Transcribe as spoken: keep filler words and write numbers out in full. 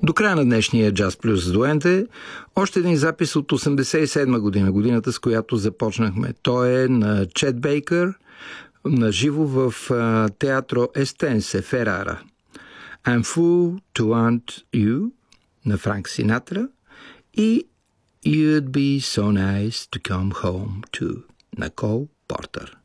До края на днешния Jazz Plus с Дуенте, още един запис от осемдесет и седма година, годината с която започнахме. Той е на Чет Бейкър, на живо в театро Естенсе, Ферара. I'm Fool to Want You на Франк Синатра и You'd Be So Nice to Come Home To на Кол Портер.